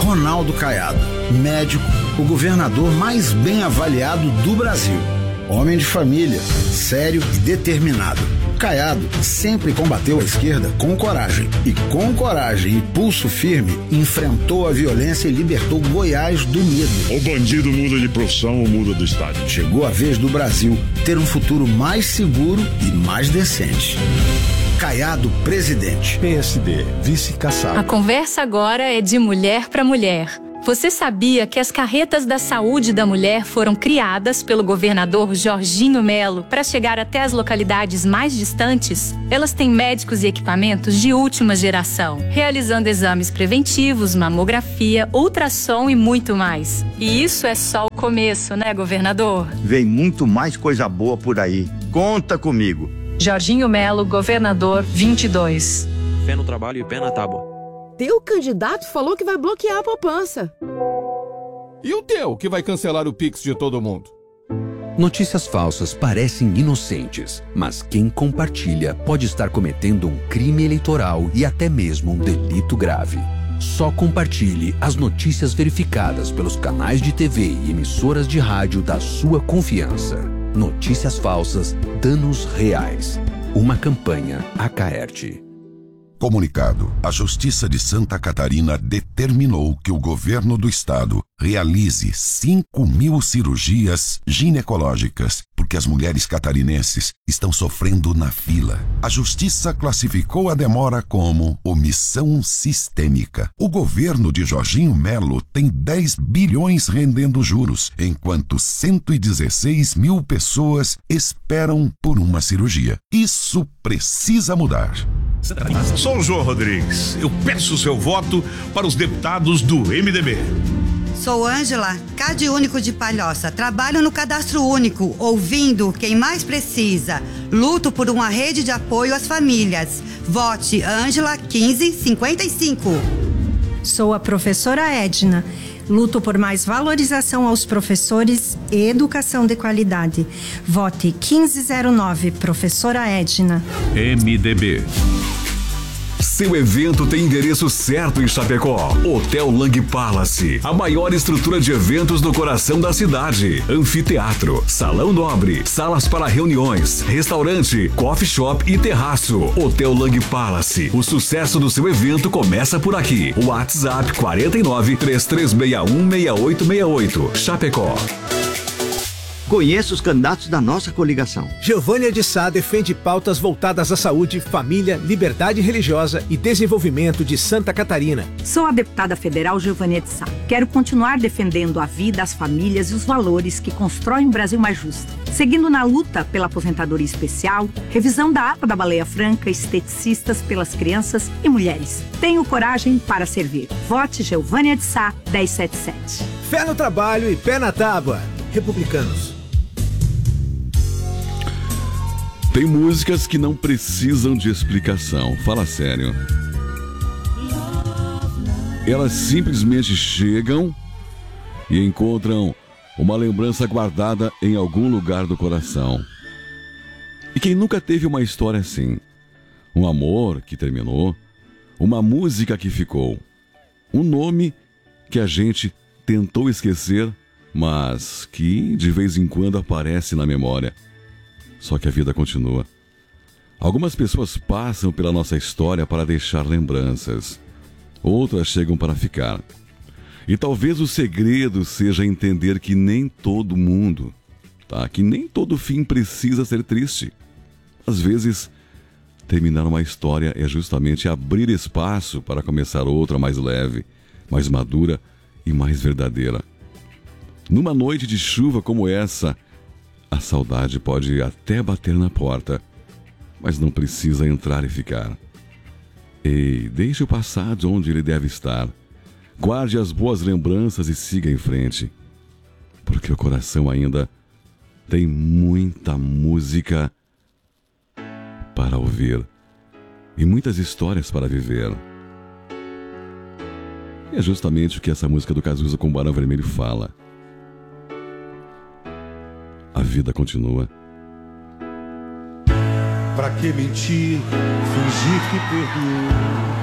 Ronaldo Caiado, médico, o governador mais bem avaliado do Brasil. Homem de família, sério e determinado. Caiado sempre combateu a esquerda com coragem. E com coragem e pulso firme, enfrentou a violência e libertou Goiás do medo. O bandido muda de profissão ou muda do estado. Chegou a vez do Brasil ter um futuro mais seguro e mais decente. Caiado, presidente. PSD, vice Kassab. A conversa agora é de mulher para mulher. Você sabia que as carretas da saúde da mulher foram criadas pelo governador Jorginho Melo para chegar até as localidades mais distantes? Elas têm médicos e equipamentos de última geração, realizando exames preventivos, mamografia, ultrassom e muito mais. E isso é só o começo, né, governador? Vem muito mais coisa boa por aí. Conta comigo. Jorginho Melo, governador 22. Fé no trabalho e pé na tábua. Teu candidato falou que vai bloquear a poupança. E o teu, que vai cancelar o Pix de todo mundo? Notícias falsas parecem inocentes, mas quem compartilha pode estar cometendo um crime eleitoral e até mesmo um delito grave. Só compartilhe as notícias verificadas pelos canais de TV e emissoras de rádio da sua confiança. Notícias falsas, danos reais. Uma campanha Acaerte. Comunicado: a Justiça de Santa Catarina determinou que o governo do estado realize 5.000 cirurgias ginecológicas, porque as mulheres catarinenses estão sofrendo na fila. A Justiça classificou a demora como omissão sistêmica. O governo de Jorginho Melo tem 10 bilhões rendendo juros, enquanto 116 mil pessoas esperam por uma cirurgia. Isso precisa mudar. Sou o João Rodrigues. Eu peço o seu voto para os deputados do MDB. Sou Ângela, Cade Único de Palhoça. Trabalho no Cadastro Único, ouvindo quem mais precisa. Luto por uma rede de apoio às famílias. Vote Ângela 1555. Sou a professora Edna. Luto por mais valorização aos professores e educação de qualidade. Vote 1509, professora Edna. MDB. Seu evento tem endereço certo em Chapecó. Hotel Lang Palace, a maior estrutura de eventos no coração da cidade. Anfiteatro, salão nobre, salas para reuniões, restaurante, coffee shop e terraço. Hotel Lang Palace. O sucesso do seu evento começa por aqui. WhatsApp 49 3361 6868. Chapecó. Conheça os candidatos da nossa coligação. Giovânia de Sá defende pautas voltadas à saúde, família, liberdade religiosa e desenvolvimento de Santa Catarina. Sou a deputada federal Giovânia de Sá. Quero continuar defendendo a vida, as famílias e os valores que constroem um Brasil mais justo. Seguindo na luta pela aposentadoria especial, revisão da APA da Baleia Franca, esteticistas pelas crianças e mulheres. Tenho coragem para servir. Vote Giovânia de Sá 1077. Fé no trabalho e pé na tábua. Republicanos. Tem músicas que não precisam de explicação, fala sério. Elas simplesmente chegam e encontram uma lembrança guardada em algum lugar do coração. E quem nunca teve uma história assim? Um amor que terminou, uma música que ficou, um nome que a gente tentou esquecer, mas que de vez em quando aparece na memória. Só que a vida continua. Algumas pessoas passam pela nossa história para deixar lembranças. Outras chegam para ficar. E talvez o segredo seja entender que nem todo mundo, que nem todo fim precisa ser triste. Às vezes, terminar uma história é justamente abrir espaço para começar outra mais leve, mais madura e mais verdadeira. Numa noite de chuva como essa, a saudade pode até bater na porta, mas não precisa entrar e ficar. Ei, deixe o passado onde ele deve estar. Guarde as boas lembranças e siga em frente, porque o coração ainda tem muita música para ouvir e muitas histórias para viver. E é justamente o que essa música do Cazuza com o Barão Vermelho fala. A vida continua. Pra que mentir, fingir que perdoou?